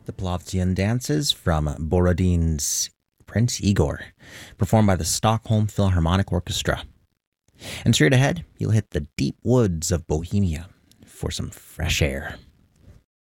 The Plovdian dances from Borodin's Prince Igor, performed by the Stockholm Philharmonic Orchestra. And straight ahead, you'll hit the deep woods of Bohemia for some fresh air.